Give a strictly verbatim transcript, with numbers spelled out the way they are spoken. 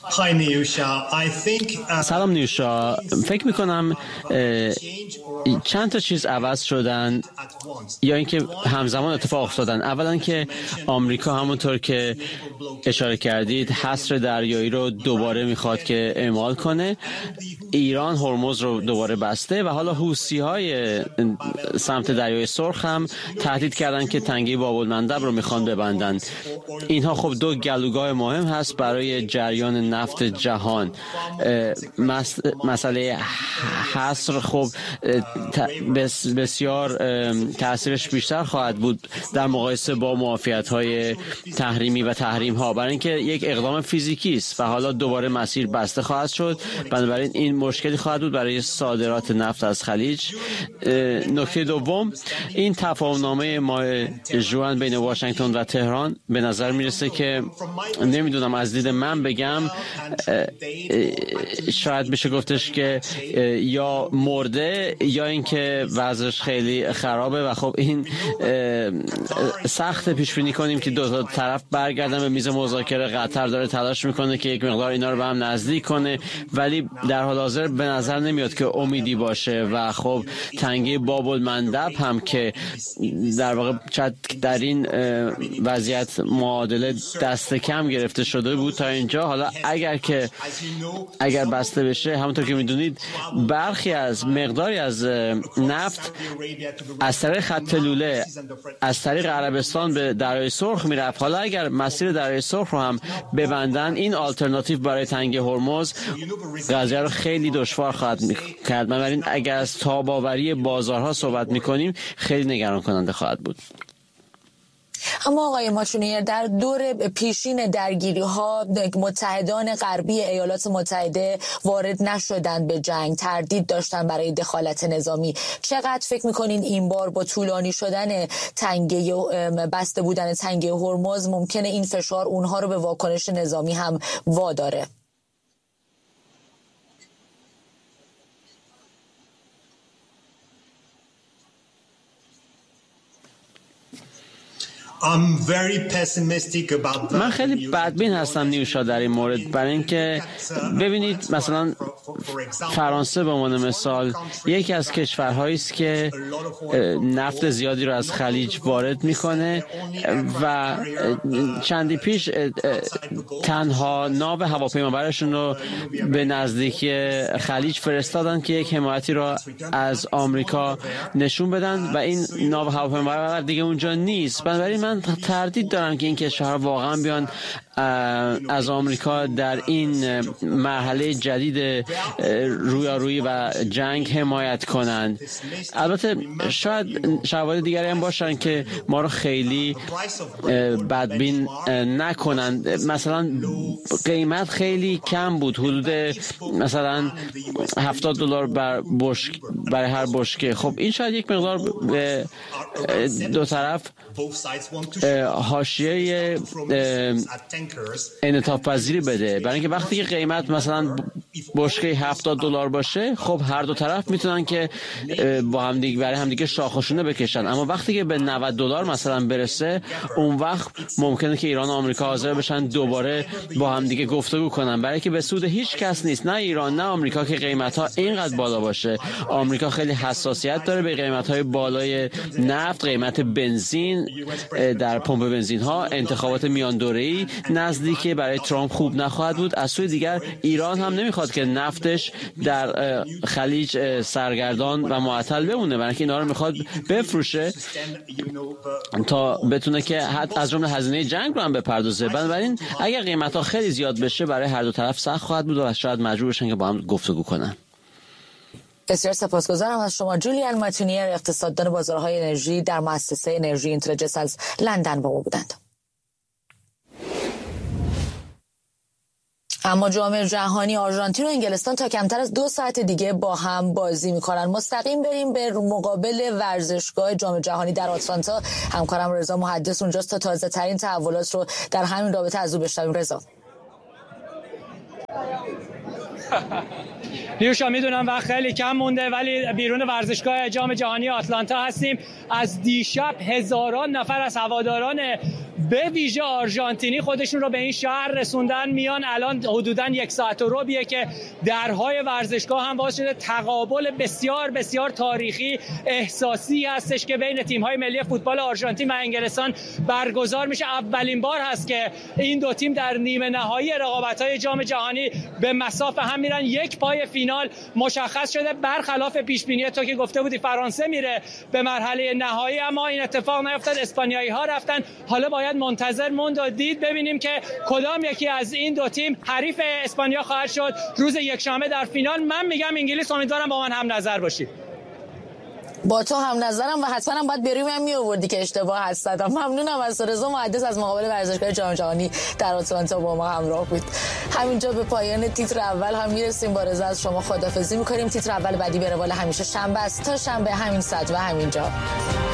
سلام نیوشا، فکر میکنم چند تا چیز عوض شدن یا اینکه همزمان اتفاق افتادن. اولا که آمریکا همونطور که اشاره کردید حصر دریایی رو دوباره میخواد که اعمال کنه. ایران هرمز رو دوباره بسته و حالا حوثی‌های سمت دریای سرخ هم تهدید کردن که تنگه باب المندب رو میخوان ببندن. اینها خب دو گلوگاه مهم هست برای جریان نفت جهان. مسئله حصر خب بسیار تاثیرش بیشتر خواهد بود در مقایسه با معافیت‌های تحریمی و تحریم ها، برای اینکه یک اقدام فیزیکی است و حالا دوباره مسیر بسته خواهد شد. بنابراین این مشکلی خواهد بود برای صادرات نفت از خلیج. نکته دوم، این تفاهم‌نامه ماه ژوئن بین واشنگتن و تهران به نظر میرسه که نمیدونم از دید من بگم شاید بشه گفتش که یا مرده یا اینکه وضعش خیلی خرابه و خب این سخت پیش بینی کنیم که دو تا طرف برگردن به میز مذاکره. قطر داره تلاش میکنه که یک مقدار اینا رو به هم نزدیک کنه، ولی در حال حاضر به نظر نمیاد که امیدی باشه و خب تنگه باب المندب هم که در واقع در این وضعیت معادله دست کم گرفته شده بود تا اینجا. حالا اگر که اگر بسته بشه، همونطور که میدونید برخی از مقداری از نفت از طریق خط لوله از طریق عربستان به دریای سرخ میرفت. حالا اگر مسیر دریای سرخ رو هم ببندن، این آلترناتیو برای تنگه هرمز قضیه رو خیلی دشوار خواهد کرد. بنابراین اگر از تاب‌آوری بازارها صحبت میکنیم خیلی نگران کننده خواهد بود. اما آقای ماچونیر، در دور پیشین درگیری ها متحدان غربی ایالات متحده وارد نشدند به جنگ، تردید داشتن برای دخالت نظامی. چقدر فکر میکنین این بار با طولانی شدن تنگه بسته بودن تنگه هرمز ممکنه این فشار اونها رو به واکنش نظامی هم واداره؟ من خیلی بدبین هستم نیوشا در این مورد، برای اینکه ببینید مثلا فرانسه به عنوان مثال یکی از کشورهایی است که نفت زیادی رو از خلیج وارد میکنه و چندی پیش تنها ناو هواپیمابرشون رو به نزدیکی خلیج فرستادن که یک حمایتی رو از آمریکا نشون بدن و این ناو هواپیمابر دیگه اونجا نیست. بنابراین من تردید دارم که این کشورها واقعا بیان از آمریکا در این مرحله جدید رویارویی و جنگ حمایت کنند. البته شاید شواهد دیگری هم باشن که ما رو خیلی بدبین نکنند. مثلا قیمت خیلی کم بود، حدود مثلا هفتاد دلار بر بشک برای هر بشکه. خب این شاید یک مقدار به دو طرف حاشیه انعطاف پذیری بده، برای اینکه وقتی که قیمت مثلا بشکه هفتاد دلار باشه، خب هر دو طرف میتونن که با هم دیگه برای هم دیگه شاخشونه بکشن. اما وقتی که به نود دلار مثلا برسه، اون وقت ممکنه که ایران و آمریکا حاضر بشن دوباره با هم دیگه گفتگو کنن، برای که به سود هیچ کس نیست، نه ایران نه آمریکا که قیمت ها اینقدر بالا باشه. آمریکا خیلی حساسیت داره به قیمت های بالای نفت، قیمت بنزین در پمپ بنزین ها. انتخابات میان دوره‌ای نزدیکه، برای ترامپ خوب نخواهد بود. از سوی دیگر ایران هم نمیخواد که نفتش در خلیج سرگردان و معطل بمونه، برای اینکه اینا رو میخواد بفروشه تا بتونه که حتی از جمله هزینه جنگ رو هم بپردازه. بنابراین اگر قیمت‌ها خیلی زیاد بشه، برای هر دو طرف سخت خواهد بود و شاید مجبور بشن که با هم گفتگو کنن. بسیار سپاسگزارم از شما جولیان ماتونیر، اقتصاددان بازارهای انرژی در مؤسسه انرژی اینتلیجنس از لندن با ما بودند. اما جام جهانی آرژانتین و انگلستان تا کمتر از دو ساعت دیگه با هم بازی میکنن. مستقیم بریم به مقابل ورزشگاه جام جهانی در آتلانتا. همکارم رضا محدث اونجاست تا تازه ترین تحولات رو در همین رابطه از او بشنویم. رضا. نیوشا، میدونم وقت خیلی کم مونده، ولی بیرون ورزشگاه جام جهانی آتلانتا هستیم. از دیشب هزاران نفر از هواداران به ویژه آرژانتینی خودشون رو به این شهر رسوندن، میان الان حدوداً یک ساعت و ربعیه که درهای ورزشگاه هم باز شده. تقابل بسیار بسیار تاریخی احساسی هستش که بین تیم‌های ملی فوتبال آرژانتین و انگلستان برگزار میشه. اولین بار هست که این دو تیم در نیمه نهایی رقابت‌های جام جهانی به مساف هم میرن. یک پای فینال مشخص شده، برخلاف پیش‌بینی تو که گفته بودی فرانسه میره به مرحله نهایی، اما این اتفاق نیفتاد. اسپانیایی‌ها رفتن. حالا باید منتظر موند و دید ببینیم که کدام یکی از این دو تیم حریف اسپانیا خواهد شد روز یکشنبه در فینال. من میگم انگلیس، امیدوارم با من هم نظر باشی. با تو هم نظرم و حتما هم باید بریم هم می آوردی که اشتباه هست. ممنونم از رضا محدث از مقابل ورزشگاه جام جهانی در آتلانتا با ما همراه بود. همینجا به پایان تیتر اول هم میرسیم. با رضا از شما خداحافظی میکنیم. تیتر اول بعدی به روال همیشه شنبه است تا شنبه همین ساعت و همینجا.